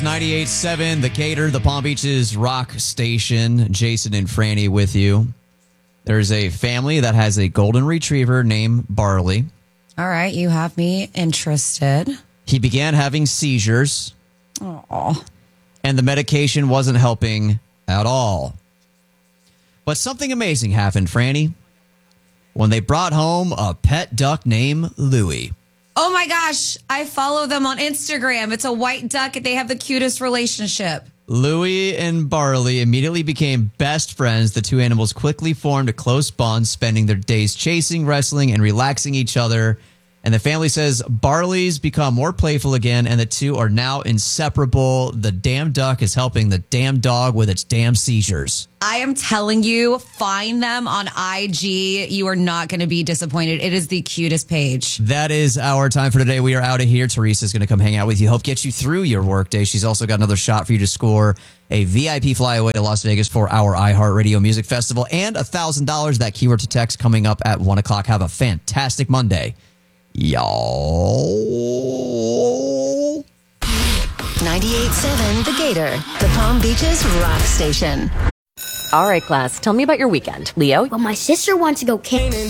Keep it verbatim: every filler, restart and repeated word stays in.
ninety-eight point seven, The Gator, the Palm Beaches rock station. Jason and Franny with you. There's a family that has a golden retriever named Barley. All right, you have me interested. He began having seizures. Aww. And the medication wasn't helping at all. But something amazing happened, Franny, when they brought home a pet duck named Louie. Oh my gosh, I follow them on Instagram. It's a white duck and they have the cutest relationship. Louie and Barley immediately became best friends. The two animals quickly formed a close bond, spending their days chasing, wrestling, and relaxing each other. And the family says Barley's become more playful again, and the two are now inseparable. The damn duck is helping the damn dog with its damn seizures. I am telling you, find them on I G. You are not going to be disappointed. It is the cutest page. That is our time for today. We are out of here. Teresa's going to come hang out with you, help get you through your workday. She's also got another shot for you to score a V I P flyaway to Las Vegas for our iHeartRadio Music Festival and one thousand dollars. That keyword to text coming up at one o'clock. Have a fantastic Monday. Y'all. ninety-eight point seven The Gator, the Palm Beaches rock station. All right, class, tell me about your weekend. Leo? Well, my sister wants to go camping.